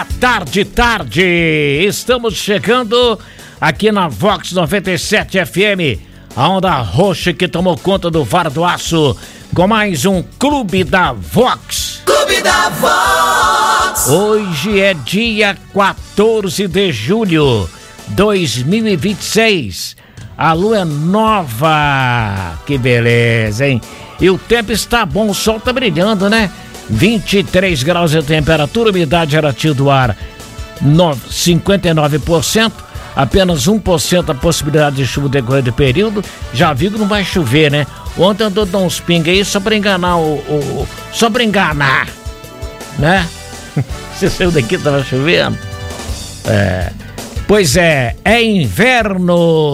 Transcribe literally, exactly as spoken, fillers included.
Tarde, tarde, estamos chegando aqui na Vox noventa e sete F M, a onda roxa que tomou conta do VAR do Aço, com mais um Clube da Vox. Clube da Vox. Hoje é dia quatorze de julho de dois mil e vinte e seis, a lua é nova, que beleza, hein? E o tempo está bom, o sol tá brilhando, né? vinte e três graus de temperatura, umidade relativa do ar cinquenta e nove por cento, apenas um por cento a possibilidade de chuva decorrer do período. Já viu que não vai chover, né? Ontem andou dando uns pinga aí só pra enganar o, o, o só pra enganar, né? Você saiu daqui, tava chovendo? É, pois é, é inverno.